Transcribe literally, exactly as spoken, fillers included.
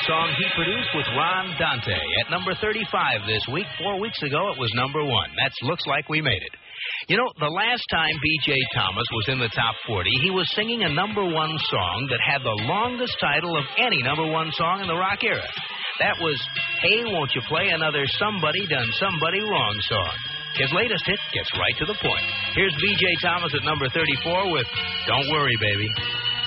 song he produced with Ron Dante at number thirty-five this week. Four weeks ago, it was number one. That looks like we made it. You know, the last time B J Thomas was in the top forty, he was singing a number one song that had the longest title of any number one song in the rock era. That was, Hey, Won't You Play Another Somebody Done Somebody Wrong song. His latest hit gets right to the point. Here's B J Thomas at number thirty-four with Don't Worry, Baby.